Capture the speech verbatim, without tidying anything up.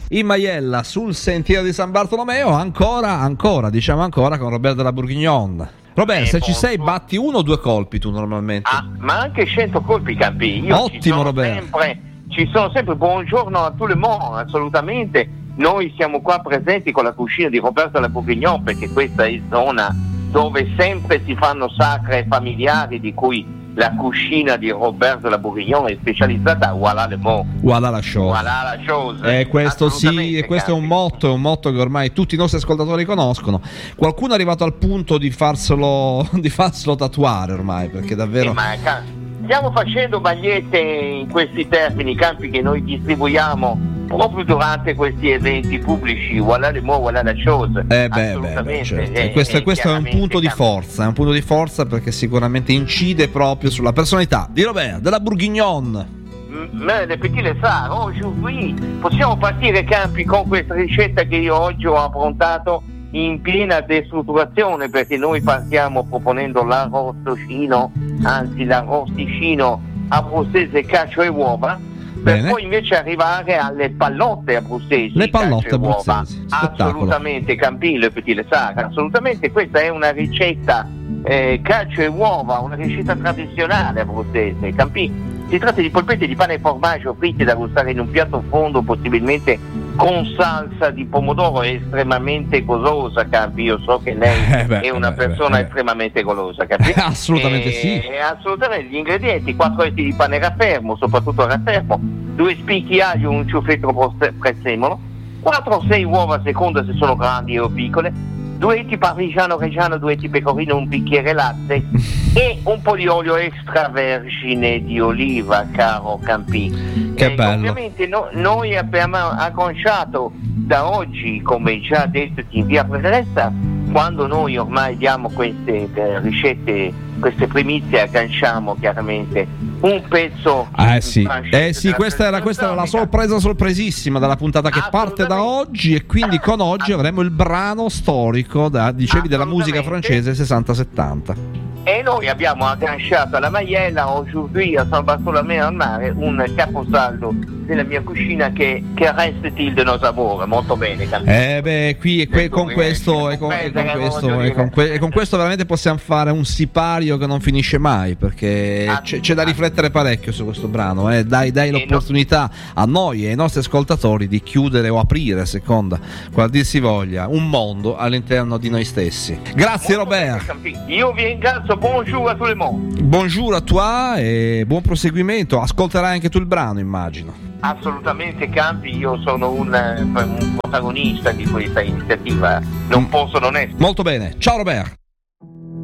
in Maiella sul sentiero di San Bartolomeo, ancora, ancora, diciamo ancora con Robert della Bourguignon. Robert, eh, se ci sei, batti uno o due colpi tu normalmente? Ah, ma anche cento colpi, Campi. Io Ottimo, ci sono Robert. Sempre, ci sono sempre, buongiorno a tout le monde, assolutamente. Noi siamo qua presenti con la cucina di Roberto della Bourguignon, perché questa è zona dove sempre si fanno sacre familiari, di cui la cucina di Roberto della Bourguignon è specializzata a voilà le mots. Voilà la chose. Voilà la chose. Eh, questo sì, e questo è un motto, è un motto che ormai tutti i nostri ascoltatori conoscono. Qualcuno è arrivato al punto di farselo, di farselo tatuare ormai, perché davvero... Eh, ma, stiamo facendo magliette in questi termini, Campi, che noi distribuiamo proprio durante questi eventi pubblici. Voilà le mots, voilà la chose. Eh beh, beh, beh certo. E questo, e questo è un punto di forza, è un punto di forza perché sicuramente incide proprio sulla personalità di Robert della Bourguignon. Mais le petit Lessard, aujourd'hui possiamo partire, Campi, con questa ricetta che io oggi ho approntato in piena destrutturazione, perché noi partiamo proponendo l'arrosticino, anzi l'arrosticino abruzzese cacio e uova. Bene. Per poi invece arrivare alle pallotte abruzzesi. Le pallotte abruzzesi, assolutamente, Campi, le petit Lessard, assolutamente. Questa è una ricetta eh, cacio e uova, una ricetta tradizionale abruzzese, Campi. Si tratta di polpette di pane e formaggio fritte da gustare in un piatto fondo, possibilmente con salsa di pomodoro, estremamente golosa, Campi. Io so che lei eh beh, è una beh, persona beh, estremamente golosa, Campi. Assolutamente e, sì. E assolutamente. Gli ingredienti: quattro etti di pane raffermo, soprattutto raffermo, due spicchi aglio, un ciuffetto prezzemolo, quattro o sei uova a seconda se sono grandi o piccole, due etti parmigiano reggiano, due etti pecorino, un bicchiere latte e un po' di olio extravergine di oliva, caro Campi. Che eh, bello. Ovviamente no, noi abbiamo acconciato da oggi, come già detto in via Pregressa, quando noi ormai diamo queste eh, ricette, queste primizie, agganciamo chiaramente un pezzo. Eh sì, eh sì, questa era, questa era la sorpresa sorpresissima della puntata che parte da oggi, e quindi con oggi avremo il brano storico da, dicevi, della musica francese sessanta settanta. E noi abbiamo agganciato alla Maiella aujourd'hui a San Bartolomeo al Mare un caposaldo della mia cucina che, che reste il de nos amore, molto bene. Eh beh, qui e que, con questo e con, e con questo e con, que, e con questo veramente possiamo fare un sipario che non finisce mai, perché c'è, c'è da riflettere parecchio su questo brano, eh. dai, dai l'opportunità a noi e ai nostri ascoltatori di chiudere o aprire, a seconda qual dir si voglia, un mondo all'interno di noi stessi. Grazie Robert. Io vi ringrazio. Bonjour a tout le monde. Bonjour a toi e buon proseguimento. Ascolterai anche tu il brano, immagino. Assolutamente, Campi, io sono un, un protagonista di questa iniziativa, non posso non essere. Molto bene, ciao Robert.